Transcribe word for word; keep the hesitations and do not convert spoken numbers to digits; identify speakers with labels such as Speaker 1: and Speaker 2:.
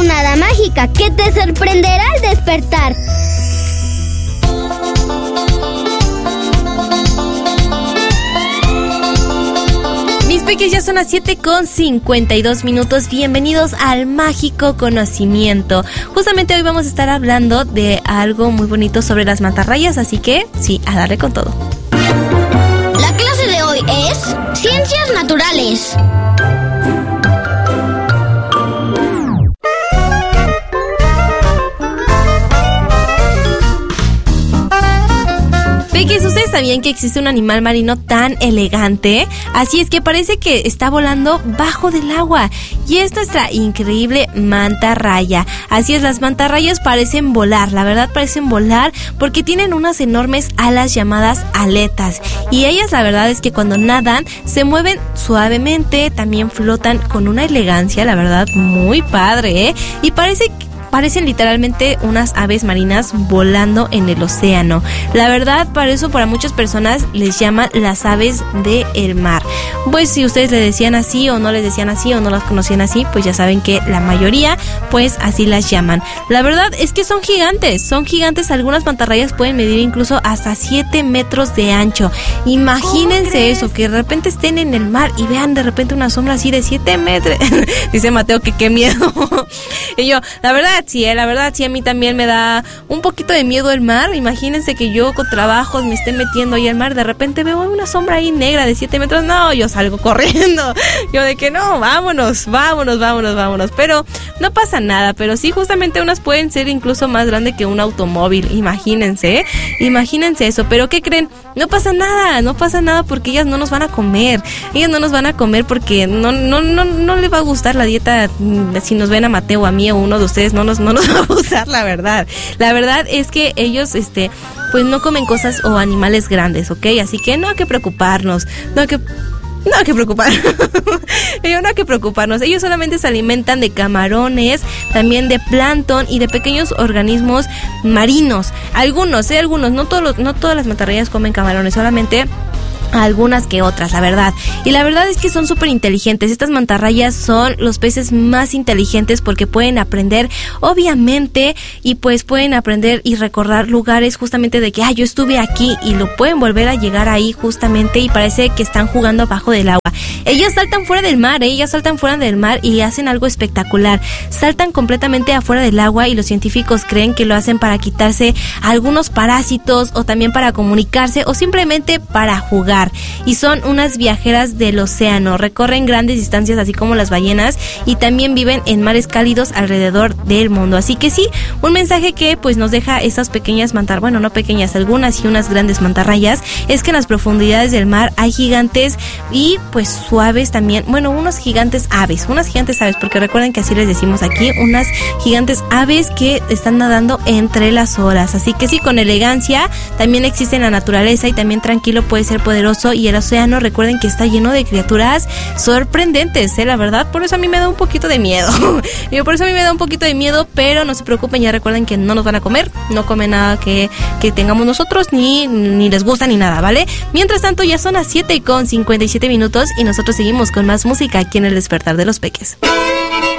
Speaker 1: una hada mágica que te sorprenderá al despertar.
Speaker 2: Mis peques, ya son las siete con cincuenta y dos minutos. Bienvenidos al Mágico Conocimiento. Justamente hoy vamos a estar hablando de algo muy bonito sobre las mantarrayas, así que sí, a darle con todo.
Speaker 1: La clase de hoy es Ciencias Naturales.
Speaker 2: Peques, ¿ustedes sabían que existe un animal marino tan elegante? Así es que parece que está volando bajo del agua. Y es nuestra increíble mantarraya. Así es, las mantarrayas parecen volar, la verdad parecen volar porque tienen unas enormes alas llamadas aletas. Y ellas, la verdad es que cuando nadan se mueven suavemente, también flotan con una elegancia, la verdad, muy padre, ¿eh? Y parece que Parecen literalmente unas aves marinas volando en el océano. La verdad, para eso, para muchas personas les llaman las aves del mar. Pues si ustedes le decían así o no les decían así o no las conocían así, pues ya saben que la mayoría, pues así las llaman. La verdad es que son gigantes, son gigantes. Algunas mantarrayas pueden medir incluso hasta siete metros de ancho. Imagínense eso, que de repente estén en el mar y vean de repente una sombra así de siete metros. Dice Mateo que qué miedo. Y yo, la verdad, sí, eh, la verdad sí, a mí también me da un poquito de miedo el mar. Imagínense que yo con trabajos me esté metiendo ahí al mar, de repente veo una sombra ahí negra de siete metros, no, yo salgo corriendo, yo de que no, vámonos, vámonos, vámonos, vámonos, pero no pasa nada. Pero sí, justamente unas pueden ser incluso más grandes que un automóvil, imagínense, ¿eh? Imagínense eso. Pero ¿qué creen? No pasa nada, no pasa nada porque ellas no nos van a comer, ellas no nos van a comer porque no, no, no, no les va a gustar la dieta. Si nos ven a Mateo o a mí o uno de ustedes, no nos, no nos va a gustar, la verdad. La verdad es que ellos, este, pues no comen cosas o animales grandes, ¿ok? Así que no hay que preocuparnos, no hay que... No hay que preocuparnos. Ellos no hay que preocuparnos. Ellos solamente se alimentan de camarones, también de plancton y de pequeños organismos marinos. Algunos, ¿eh? Algunos. No todos los, no todas las mantarrayas comen camarones, solamente algunas que otras, la verdad. Y la verdad es que son súper inteligentes. Estas mantarrayas son los peces más inteligentes porque pueden aprender, obviamente, y pues pueden aprender y recordar lugares justamente de que, ah, yo estuve aquí, y lo pueden volver a llegar ahí justamente y parece que están jugando abajo del agua. Ellas saltan fuera del mar, ¿eh? Ellas saltan fuera del mar y hacen algo espectacular. Saltan completamente afuera del agua y los científicos creen que lo hacen para quitarse algunos parásitos o también para comunicarse o simplemente para jugar. Y son unas viajeras del océano, recorren grandes distancias así como las ballenas y también viven en mares cálidos alrededor del mundo. Así que sí, un mensaje que pues nos deja estas pequeñas mantarrayas, bueno, no pequeñas, algunas y unas grandes mantarrayas, es que en las profundidades del mar hay gigantes y pues suaves también, bueno, unos gigantes aves, unas gigantes aves, porque recuerden que así les decimos aquí, unas gigantes aves que están nadando entre las olas. Así que sí, con elegancia, también existe en la naturaleza y también tranquilo puede ser poderoso. Y el océano, recuerden que está lleno de criaturas sorprendentes, ¿eh? La verdad, por eso a mí me da un poquito de miedo. Yo por eso a mí me da un poquito de miedo, pero no se preocupen, ya recuerden que no nos van a comer, no comen nada que, que tengamos nosotros, ni, ni les gusta ni nada, ¿vale? Mientras tanto, ya son las siete con cincuenta y siete minutos y nosotros seguimos con más música aquí en El Despertar de los Peques.